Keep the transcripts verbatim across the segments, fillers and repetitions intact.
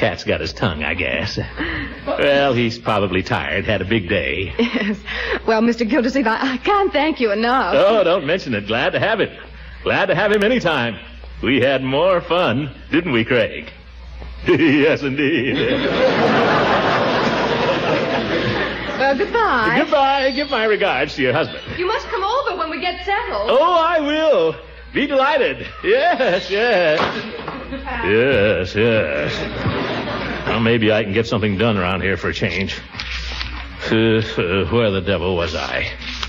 Cat's got his tongue, I guess. Well, he's probably tired. Had a big day. Yes. Well, Mister Gildersleeve, I, I can't thank you enough. Oh, don't mention it. Glad to have it. Glad to have him anytime. We had more fun, didn't we, Craig? Yes, indeed. Well, goodbye. Goodbye. Give my regards to your husband. You must come over when we get settled. Oh, I will. Be delighted. Yes, yes. Yes, yes. Well, maybe I can get something done around here for a change. Uh, uh, where the devil was I?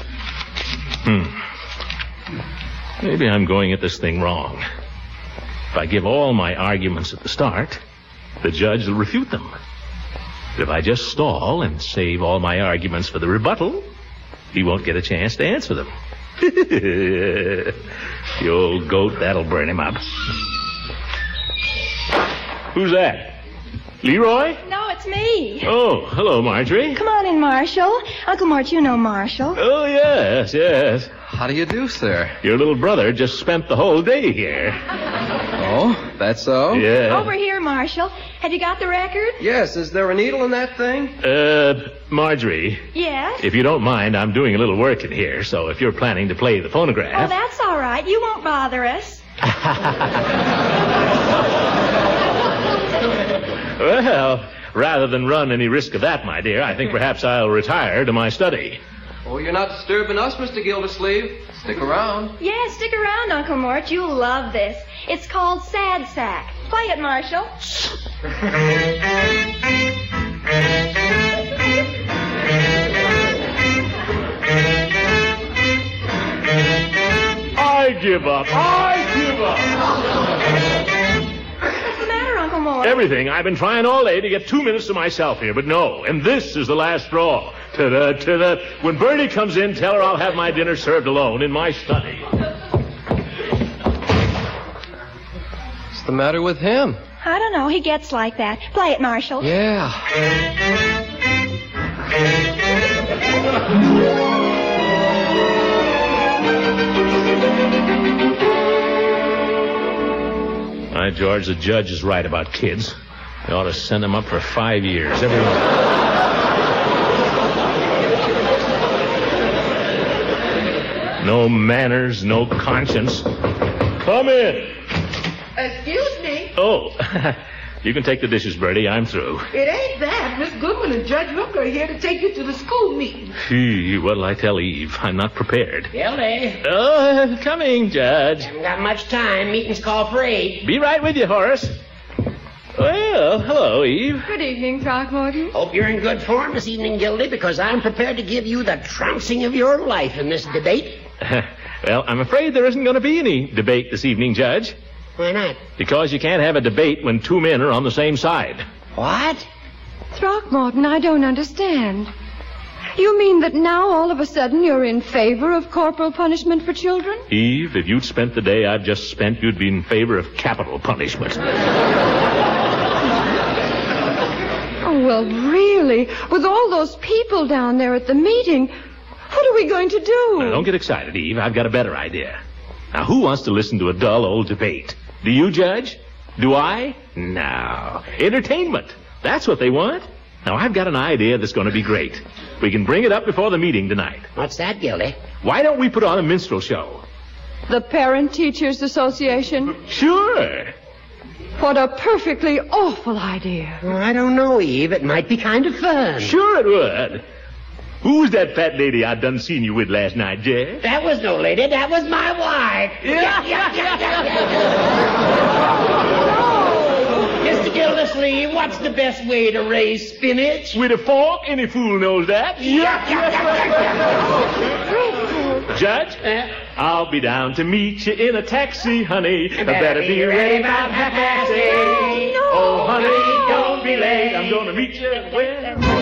Hmm. Maybe I'm going at this thing wrong. If I give all my arguments at the start, the judge will refute them. But if I just stall and save all my arguments for the rebuttal, he won't get a chance to answer them. The old goat, that'll burn him up. Who's that? Leroy? No, it's me. Oh, hello, Marjorie. Come on in, Marshall. Uncle Mort, you know Marshall. Oh, yes, yes. How do you do, sir? Your little brother just spent the whole day here. Oh, that's so? Yeah. Over here, Marshall. Have you got the record? Yes, is there a needle in that thing? Uh, Marjorie, Yes. if you don't mind, I'm doing a little work in here, so if you're planning to play the Oh, phonograph... that's all right. You won't bother us. Well, rather than run any risk of that, my dear, I think perhaps I'll retire to my study. Oh, you're not disturbing us, Mister Gildersleeve. Stick around. Yeah, stick around, Uncle Mort. You'll love this. It's called Sad Sack. Play it, Marshall. I give up. I give up. What's the matter, Uncle Mort? Everything. I've been trying all day to get two minutes to myself here, but no. And this is the last straw. Ta-da, ta-da. When Bernie comes in, tell her I'll have my dinner served alone in my study. What's the matter with him? I don't know. He gets like that. Play it, Marshall. Yeah. By George, the judge is right about kids. They ought to send them up for five years. Everyone... No manners, no conscience. Come in. Excuse me. Oh, you can take the dishes, Bertie. I'm through. It ain't that. Miss Goodwin and Judge Hooker are here to take you to the school meeting. Gee, what'll I tell Eve? I'm not prepared. Gildy. Oh, coming, Judge. Haven't got much time. Meeting's called for eight. Be right with you, Horace. Well, hello, Eve. Good evening, Throckmorton. Hope you're in good form this evening, Gildy, because I'm prepared to give you the trouncing of your life in this debate. Well, I'm afraid there isn't going to be any debate this evening, Judge. Why not? Because you can't have a debate when two men are on the same side. What? Throckmorton, I don't understand. You mean that now all of a sudden you're in favor of corporal punishment for children? Eve, if you'd spent the day I've just spent, you'd be in favor of capital punishment. Oh, well, really, with all those people down there at the meeting, what are we going to do? Now, don't get excited, Eve. I've got a better idea. Now, who wants to listen to a dull old debate? Do you, Judge? Do I? No. Entertainment. That's what they want. Now, I've got an idea that's going to be great. We can bring it up before the meeting tonight. What's that, Gildy? Why don't we put on a minstrel show? The Parent Teachers Association? Sure. What a perfectly awful idea. Well, I don't know, Eve. It might be kind of fun. Sure it would. Who's that fat lady I done seen you with last night, Jay? That was no lady. That was my wife. Yeah. Mister Gildersleeve, what's the best way to raise spinach? With a fork? Any fool knows that. Judge, Uh, I'll be down to meet you in a taxi, honey. better better be be ready about half past eight. Oh, honey, don't be late. I'm gonna meet you where...